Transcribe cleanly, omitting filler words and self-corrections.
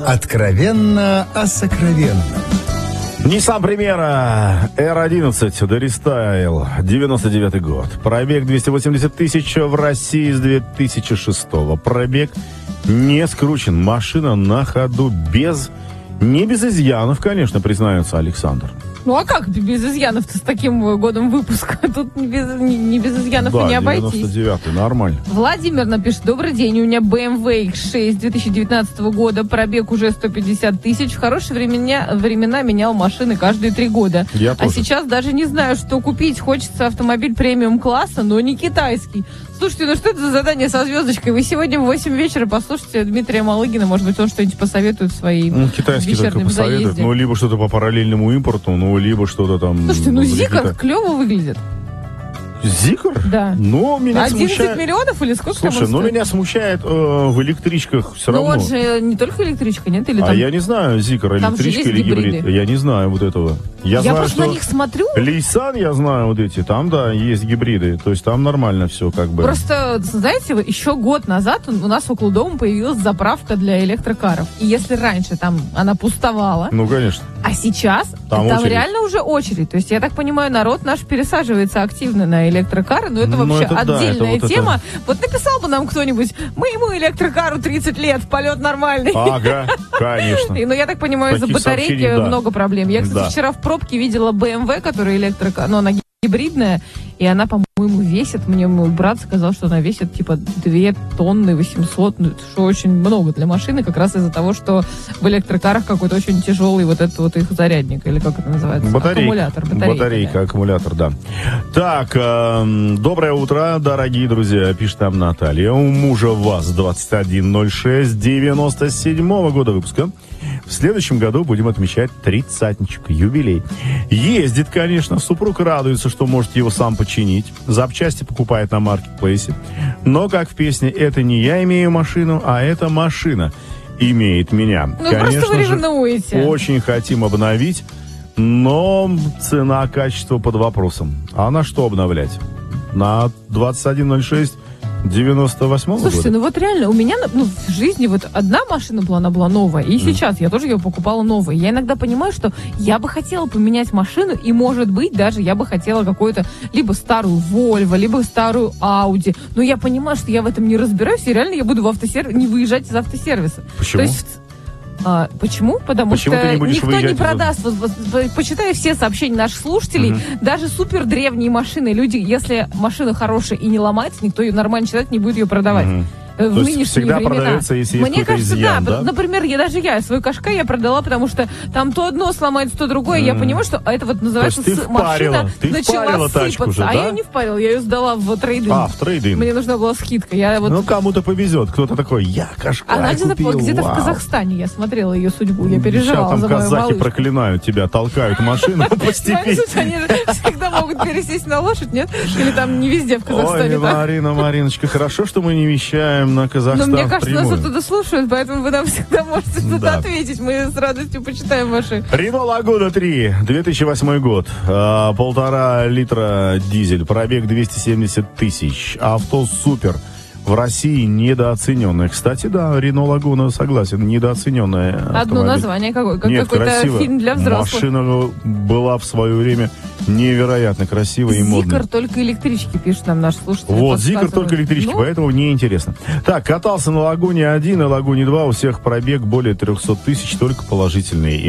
Откровенно о сокровенном. Nissan Primera R11 Restyle, 99-й год. Пробег 280 тысяч в России с 2006-го. Пробег не скручен. Машина на ходу не без изъянов, конечно, признается Александр. Ну а как без изъянов-то с таким годом выпуска? Тут не без изъянов и не обойтись. 99-й, нормально. Владимир напишет: добрый день, у меня BMW X6 2019 года, пробег уже 150 тысяч. В хорошие времена менял машины каждые 3 года. Я тоже. Сейчас даже не знаю, что купить. Хочется автомобиль премиум-класса, но не китайский. Слушайте, ну что это за задание со звездочкой? Вы сегодня в 8 вечера послушайте Дмитрия Малыгина. Может быть, он что-нибудь посоветует в своей китайский только посоветует. заезде. Ну, либо что-то по параллельному импорту, либо что-то там... Слушайте, Зикр клево выглядит. Зикр? Да. Но меня 11 смущает... миллионов или сколько? Слушай, меня смущает в электричках все равно. Ну, он же не только электричка, нет? Или там... я не знаю, Зикр, электричка или гибрид. Я не знаю вот этого. Я знаю, просто на них смотрю. Лейсан, я знаю вот эти. Там, да, есть гибриды. То есть там нормально все как бы. Просто, знаете, еще год назад у нас около дома появилась заправка для электрокаров. И если раньше там она пустовала. Ну, конечно. А сейчас там реально уже очередь. То есть, я так понимаю, народ наш пересаживается активно на электрокары. Но это вообще отдельная тема. Вот написал бы нам кто-нибудь: моему электрокару 30 лет, полет нормальный. Ага, конечно. Но я так понимаю, из-за батарейки много проблем. Я, кстати, вчера в пробке видела BMW, которая электрокар, но она гибридная, и она, по-моему, весит, мне мой брат сказал, что она весит типа 2 тонны 800, что очень много для машины, как раз из-за того, что в электрокарах какой-то очень тяжелый вот этот вот их зарядник, или как это называется? Аккумулятор. Батарейка, аккумулятор, да. Так, доброе утро, дорогие друзья, пишет нам Наталья. У мужа ВАЗ-2106 97-го года выпуска. В следующем году будем отмечать 30-ничек, юбилей. Ездит, конечно, супруг радуется, что может его сам починить. Запчасти покупает на маркетплейсе. Но, как в песне, это не я имею машину, а эта машина имеет меня. Ну, конечно просто вы ревнуете. Очень хотим обновить, но цена, качество под вопросом. А на что обновлять? На 2106 98-го Слушайте, года? вот реально, у меня в жизни вот одна машина была, она была новая, и сейчас я тоже ее покупала новой. Я иногда понимаю, что я бы хотела поменять машину, и, может быть, даже я бы хотела какую-то либо старую Volvo, либо старую Audi. Но я понимаю, что я в этом не разбираюсь, и реально я буду не выезжать из автосервиса. Почему? То есть, почему? Потому что никто не продаст. Почитай все сообщения наших слушателей. Даже супер древние машины. Люди, если машина хорошая и не ломается, никто ее нормальный человек не будет ее продавать. В нынешние всегда времена. Продается, если есть Мне кажется, изъян, да. Например, я свой Кашкай я продала, потому что там то одно сломается, то другое. Я понимаю, что это вот называется машина начала сыпаться. Уже, да? А я ее не впарила, я ее сдала в трейд-ин. В трейд-ин. Мне нужна была скидка. Кому-то повезет. Кто-то такой: я Кашкай она купил. где-то в Казахстане. Я смотрела ее судьбу. Я переживала за мою казахи малышку. проклинают тебя, толкают машину постепенно. Они всегда могут пересесть на лошадь, нет? Или там не везде в Казахстане. Ой, Мариночка, хорошо, что мы не вещаем на Казахстан. Мне кажется, нас оттуда слушают, поэтому вы нам всегда можете что-то ответить. Мы с радостью почитаем ваши. Рено Лагуна 3, 2008 год. 1,5 литра дизель. Пробег 270 тысяч. Авто супер. В России недооцененная. Кстати, да, Рено Лагуна, согласен, недооцененная автомобиль. Одно название какое-то красиво. Фильм для взрослых. Машина была в свое время невероятно красивая и модная. Зикр только электрички, пишет нам наш слушатель. Вот, Зикр только электрички, поэтому мне интересно. Так, катался на Лагуне 1 и Лагуне 2. У всех пробег более 300 тысяч, только положительные.